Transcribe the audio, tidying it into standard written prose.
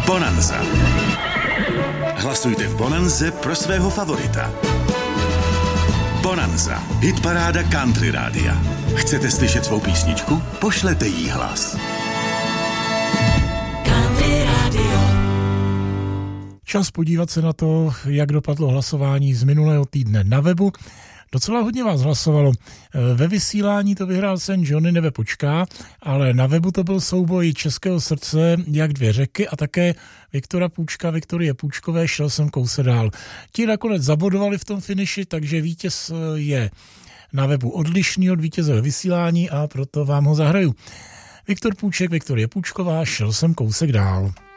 Bonanza. Hlasujte v Bonanze pro svého favorita. Bonanza. Hitparáda Country Rádia. Chcete slyšet svou písničku? Pošlete jí hlas. Country Radio. Čas podívat se na to, jak dopadlo hlasování z minulého týdne na webu. Docela hodně vás hlasovalo. Ve vysílání to vyhrál sen Johnny Nebe počká, ale na webu to byl souboj Českého srdce jak dvě řeky a také Viktora Půčka, Viktorie Půčkové, šel jsem kousek dál. Ti nakonec zabodovali v tom finiši, takže vítěz je na webu odlišný od vítěze ve vysílání a proto vám ho zahraju. Viktor Půček, Viktorie Půčková, šel jsem kousek dál.